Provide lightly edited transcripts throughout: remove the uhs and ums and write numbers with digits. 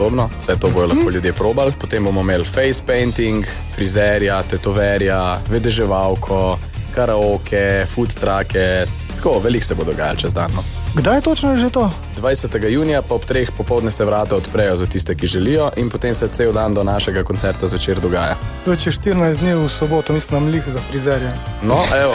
podobno. Vse to bojo lahko ljudje probali. Potem bomo imeli face painting, frizerja, tetoverja, vedeževalko, karaoke, food trucke. Tako, veliko se bo dogajalo čez dan. Kdaj točno je že to? 20. junija pa ob 3 popoldne se vrata odprejo za tiste, ki želijo in potem se cel dan do našega koncerta zvečer dogaja. To je 14 dni v soboto, mislim, lih za frizerja. No, evo.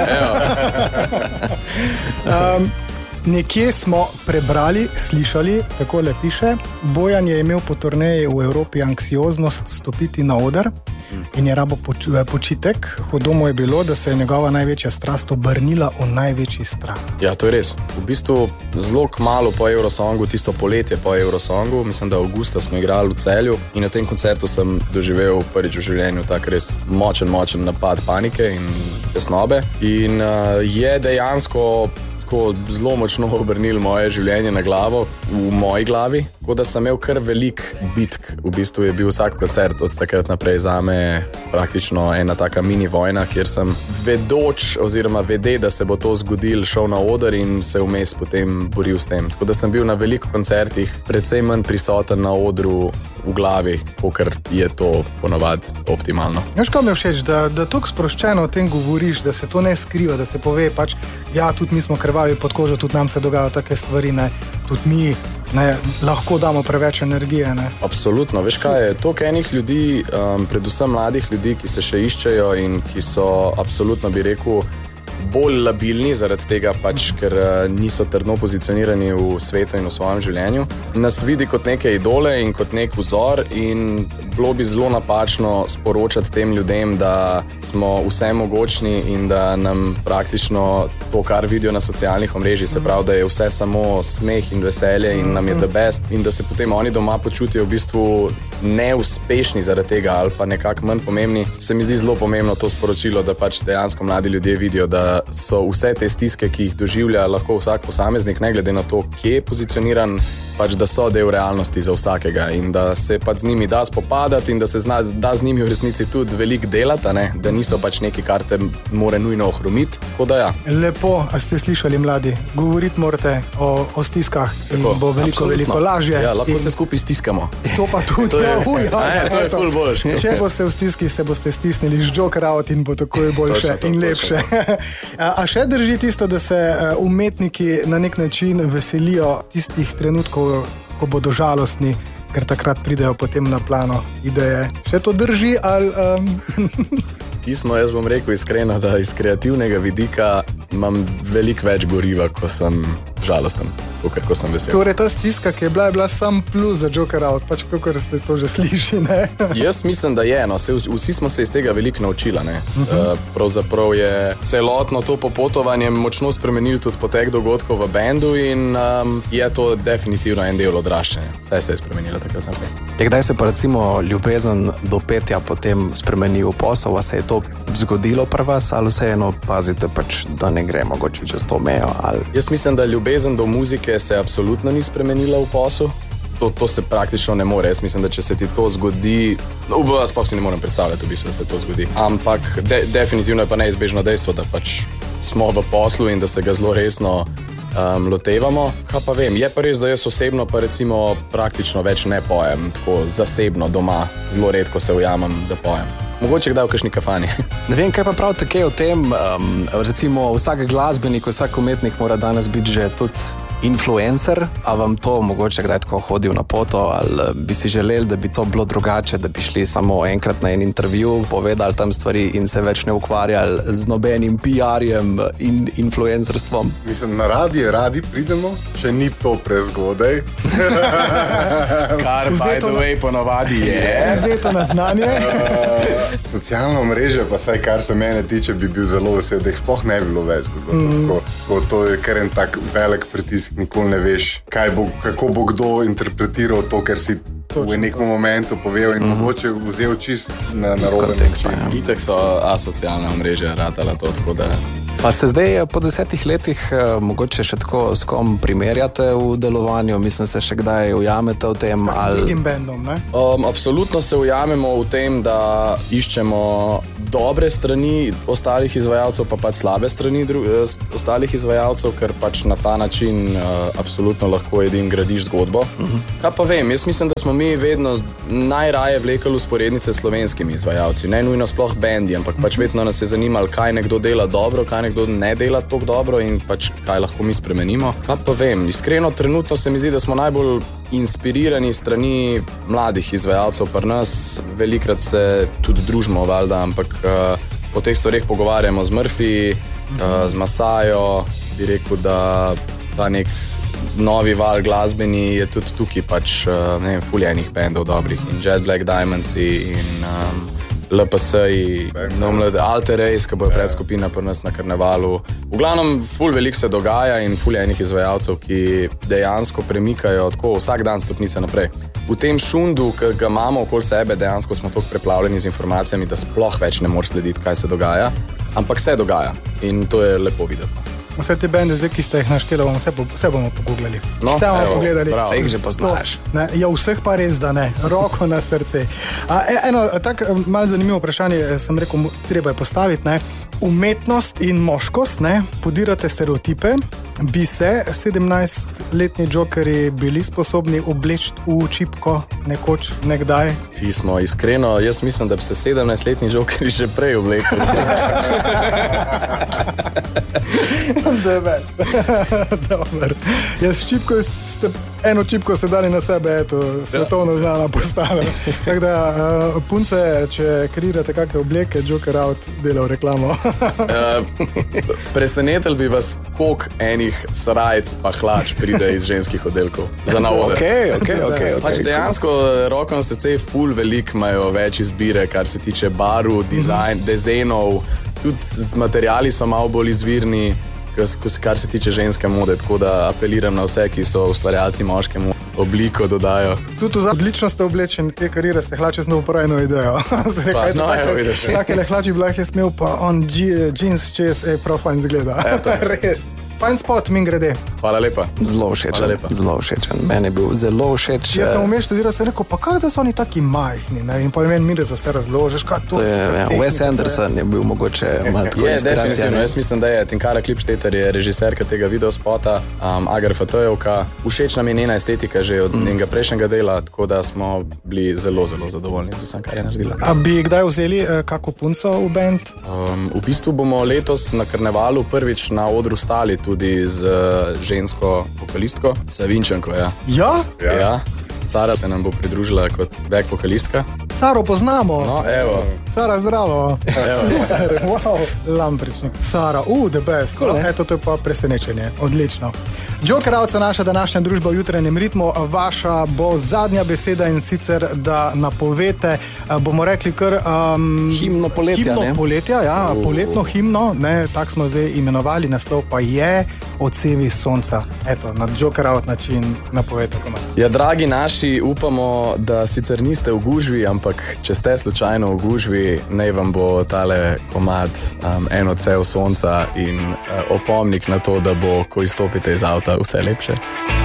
Nekje smo prebrali, slišali, takole piše, Bojan je imel po turneji v Evropi anksioznost stopiti na oder in je rabo počitek. Hudo mu je bilo, da se je njegova največja strast obrnila v največji strah. Ja, to je res. V bistvu zelo kmalu po Eurosongu, tisto poletje po Eurosongu, mislim, da avgusta smo igrali v Celju in na tem koncertu sem doživel prvič v življenju tak res močen napad panike in tesnobe in je dejansko tako zelo močno obrnil moje življenje na glavo, v moji glavi, tako da sem imel kar velik bitk. V bistvu je bil vsak koncert od takrat naprej zame praktično ena taka mini vojna, kjer sem vedoč oziroma vede, da se bo to zgodil, šel na oder in se vmes potem boril s tem. Tako da sem bil na veliko koncertih precej manj prisoten na odru v glavi, kakor je to ponavadi optimalno. Veš, kaj mi je všeč, da toliko sproščeno o tem govoriš, da se to ne skriva, da se pove pač, ja, tudi mi smo krvavi pod kožo, tudi nam se dogajajo take stvari, ne, tudi mi lahko damo preveč energije, ne. Absolutno, veš kaj je, toliko enih ljudi, predvsem mladih ljudi, ki se še iščejo in ki so absolutno, bi rekel, bolj labilni zaradi tega, pač, ker niso trdno pozicionirani v svetu in v svojem življenju. Nas vidi kot neke idole in kot nek vzor in bilo bi zelo napačno sporočati tem ljudem, da smo vsemogočni in da nam praktično to, kar vidijo na socialnih omrežjih, se pravi, da je vse samo smeh in veselje in nam je the best in da se potem oni doma počutijo v bistvu neuspešni zaradi tega ali pa nekako manj pomembni. Se mi zdi zelo pomembno to sporočilo, da pač dejansko mladi ljudje vidijo, da so vse te stiske, ki jih doživlja lahko vsak posameznik, ne glede na to, kje je pozicioniran, pač da so del realnosti za vsakega in da se pač z njimi da spopadati in da se da z njimi v resnici tudi veliko delati, ne? Da niso pač neki, kar te more nujno ohromiti. Tako da ja. Lepo, a ste slišali mladi, govoriti morate o stiskah in tako, bo veliko lažje. Ja, lahko se skupaj stiskamo. To pa tudi. To je ful boljš. Če boste v stiski, se boste stisnili z joker out in bo takoj boljše in lepše. A še drži tisto, da se umetniki na nek način veselijo tistih trenutkov, ko bodo žalostni, ker takrat pridejo potem na plano ideje. Še to drži ali... Pismo, jaz bom rekel iskreno, da iz kreativnega vidika imam veliko več goriva, ko sem žalosten, ko sem vesel. Torej ta stiska, ki je bila sam plus za joker out, pač kakor se to že sliši, ne? Jaz mislim, da je, no. Vsi smo se iz tega veliko naučili, ne. Pravzaprav je celotno to popotovanje močno spremenilo tudi potek dogodkov v bendu in je to definitivno en del odraščanja. Vse se je spremenilo takrat naprej. Kdaj se pa recimo ljubezen do petja potem spremeni v posel, a se je to zgodilo pri vas ali vseeno pazite pač, da ne gre mogoče čez to mejo? Ali... Jaz mislim, da ljubezen do muzike se absolutno ni spremenila v posel. To se praktično ne more. Jaz mislim, da če se ti to zgodi, sploh si ne morem predstavljati, v bistvu, da se to zgodi. Ampak definitivno je pa neizbežno dejstvo, da pač smo v poslu in da se ga zelo resno lotevamo. Kaj pa vem, je pa res, da jaz osebno pa recimo praktično več ne pojem, tako zasebno doma, zelo redko se ujamem, da pojem. Mogoče kdaj v kakšni kafani. Ne vem, kaj pa pravite kaj o tem, recimo vsak glasbenik, vsak umetnik mora danes biti že tudi influencer, a vam to mogoče kdaj tako hodil na poto, ali bi si želeli, da bi to bilo drugače, da bi šli samo enkrat na en intervju, povedali tam stvari in se več ne ukvarjali z nobenim PR-jem in influencerstvom? Mislim, na radi pridemo, če ni to prezgodaj. Kar by the way ponovadi je. Vzeto na znanje. Socialno mreže, pa saj kar se mene tiče, bi bil zelo vesel, da jih sploh ne bi bilo več. To je kar en tak velik pritisk, nikoli ne veš, kako bo kdo interpretiral to, ker si v nekem momentu povedal in mogoče vzel čist na narobe način. Itak so asocialna mreža ratala to, tako da... Pa se zdaj po 10 letih mogoče še tako s kom primerjate v delovanju? Mislim, se še kdaj ujamete v tem? Ali... drugim bendom, ne? Absolutno se ujamemo v tem, da iščemo dobre strani ostalih izvajalcev, pa pač slabe strani ostalih izvajalcev, ker pač na ta način absolutno lahko edin gradiš zgodbo. Kaj pa vem, jaz mislim, da smo mi vedno najraje vlekali usporednice s slovenskimi izvajalci. Ne nujno sploh bendi, ampak pač vedno nas je zanimalo, kaj nekdo dela dobro, kaj nekdo ne dela tako dobro in pač kaj lahko mi spremenimo. Kaj pa vem, iskreno trenutno se mi zdi, da smo najbolj inspirirani strani mladih izvajalcev pri nas. Velikrat se tudi družimo, valjda, ampak o teh stvareh pogovarjamo z Murphy, z Masajo. Bi rekel, da ta nek novi val glasbeni je tudi tukaj pač, ne vem, ful enih bendov dobrih in Jet Black Diamonds in LPS, Alter Race, ki bo predskupina pri nas na karnevalu. V glavnem, ful veliko se dogaja in ful enih izvajalcev, ki dejansko premikajo tako vsak dan stopnice naprej. V tem šundu, ki ga imamo okoli sebe, dejansko smo tako preplavljeni z informacijami, da sploh več ne moreš slediti, kaj se dogaja, ampak se dogaja in to je lepo videti. Vse te bende, zdaj, ki ste jih našteli, vse bomo pogooglali. No, vse bomo pogledali. Vse jih že poznaš. Ja, vseh pa res, da ne. Roko na srce. Eno tak malo zanimivo vprašanje sem rekel, treba je postaviti. Ne? Umetnost in moškost, ne? Podirate stereotipe. Bi se 17-letni jokerji bili sposobni obleči v čipko nekoč, nekdaj? Pismo, iskreno, jaz mislim, da bi se 17-letni jokerji že prej oblekli. Dobar. Jaz čipko eno čipko ste dali na sebe, eto, svetovno znana postala. Tako da, punce, če kreirate kakve obleke, Joker Out dela v reklamo. Presenetel bi vas, koliko enih srajc pa hlač pride iz ženskih oddelkov za na oder. Okay. Pač dejansko roko na srce ful veliko imajo več izbire, kar se tiče barv, dizajnov, tudi z materiali so malo bolj izvirni, kar se tiče ženske mode, tako da apeliram na vse, ki so ustvarjalci moškemu obliko dodajo. Tudi odlično ste oblečeni, te karire ste hlače z novo pravno idejo. Take hlači bi lahko smel, pa on jeans čez, prav fajn zgleda. Res. Fajn spot, min grede. Hvala lepa. Zelo všečen. Meni je bil zelo všeč. Jaz sem vmeš študiral, sem rekel, pa kako da so oni taki majhni, ne? In potem meni za vse razložiš, kaj to je. Wes Anderson je bil mogoče malo tako inspiracija. Jaz mislim, da je Tinkara Klipšteter je režiserka tega videospota, Agar Fatojevka. Všeč nam je njena estetika že od njenega prejšnjega dela, tako da smo bili zelo zadovoljni z vsem, kar je naredila. A bi kdaj vzeli kako punco v band? V bistvu bomo letos na karnevalu prvič na odru stali tudi z žensko vokalistko, Savinčanko, ja. Ja? Ja. Sara se nam bo pridružila kot back vokalistka. Saro poznamo. No, evo. Sara, zdravo. Super, wow. Lampričnik. Sara, the best. Cool, eto, to je pa presenečenje. Odlično. Joker Out, naša današnja družba v jutranjem ritmu. Vaša bo zadnja beseda in sicer, da napovete, bomo rekli kar himno poletja, ja, poletno himno, ne, tak smo zdaj imenovali, naslov pa je Odsevi sonca. Eto, na Joker Out način napovete komad. Ja, dragi naši, upamo, da sicer niste v gužvi, ampak če ste slučajno v gužvi, naj vam bo tale komad en odsev sonca in opomnik na to, da bo, ko izstopite iz avta, vse lepše.